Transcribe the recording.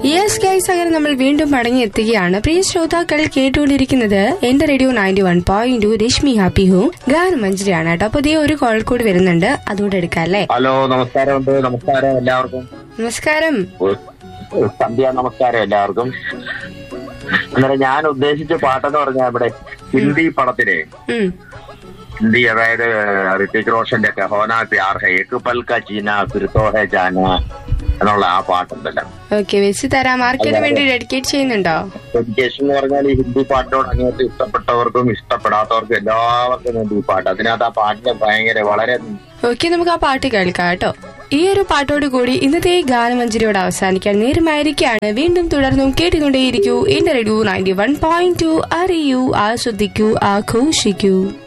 Yes guys, അങ്ങനെ നമ്മൾ വീണ്ടും മടങ്ങിയെത്തുകയാണ്. പ്രിയ ശ്രോതാക്കൾ കേട്ടുകൊണ്ടിരിക്കുന്നത് എന്റെ റേഡിയോ 91.2 രശ്മി ഹാപ്പി ഹോം ഗാനമഞ്ജരിയാണ് കേട്ടോ. അപ്പൊ ഇതേ ഒരു കോൾ കൂടി വരുന്നുണ്ട്, അതുകൂടെ എടുക്കാം അല്ലേ? ഹലോ, നമസ്കാരം. നമസ്കാരം എല്ലാവർക്കും. നമസ്കാരം സന്ധ്യ. നമസ്കാരം എല്ലാവർക്കും. അന്നേരം ഞാൻ ഉദ്ദേശിച്ച പാട്ടെന്ന് പറഞ്ഞാൽ ഇവിടെ ഹിന്ദി പടത്തിലെ ഹിന്ദി, അതായത് ഋതിക് റോഷന്റെ ഒക്കെ ഹോനാ പ്യാർ ഹൈ ഏക് പൽ കാ ജീനാ ഫിർ തോ ഹൈ ജാനാ എന്നുള്ള ആ പാട്ടുണ്ടല്ലോ. ഓക്കെ, വെച്ച് തരാം. ആർക്കിന് വേണ്ടി ഡെഡിക്കേറ്റ് ചെയ്യുന്നുണ്ടോ? ഡെഡിക്കേഷൻ എന്ന് പറഞ്ഞാൽ ഈ ഹിന്ദി പാട്ടിനോട് അങ്ങോട്ട് ഇഷ്ടപ്പെട്ടവർക്കും ഇഷ്ടപ്പെടാത്തവർക്കും എല്ലാവർക്കും വേണ്ടി ഈ പാട്ട്. അതിനകത്ത് ആ പാട്ടിന് ഭയങ്കര വളരെ. ഓക്കെ, നമുക്ക് ആ പാട്ട് കേൾക്കാം കേട്ടോ. ഈ ഒരു പാട്ടോട് കൂടി ഇന്നത്തെ ഗാനമഞ്ജരിയോട് അവസാനിക്കാൻ നേരമായിരിക്കാണ്. വീണ്ടും തുടർന്നും കേട്ടുകൊണ്ടേയിരിക്കൂ എന്റെ റേഡിയോ 91.2. അറിയൂ, ആസ്വദിക്കൂ, ആഘോഷിക്കൂ.